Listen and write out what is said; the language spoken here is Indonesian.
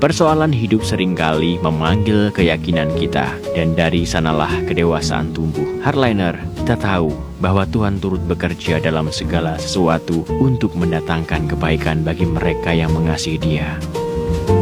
Persoalan hidup seringkali memanggil keyakinan kita, dan dari sanalah kedewasaan tumbuh. Hardliner, kita tahu bahwa Tuhan turut bekerja dalam segala sesuatu untuk mendatangkan kebaikan bagi mereka yang mengasihi Dia.